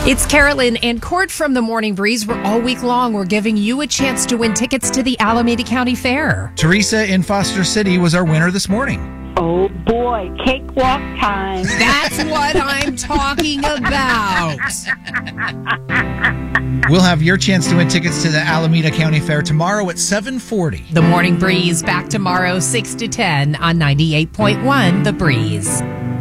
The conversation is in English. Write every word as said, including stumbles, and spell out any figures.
It's Carolyn and Court from the Morning Breeze. We're all week long. We're giving you a chance to win tickets to the Alameda County Fair. Teresa in Foster City was our winner this morning. Oh boy, cakewalk time. That's what I'm talking about. We'll have your chance to win tickets to the Alameda County Fair tomorrow at seven forty. The Morning Breeze back tomorrow, six to ten on ninety-eight point one The Breeze.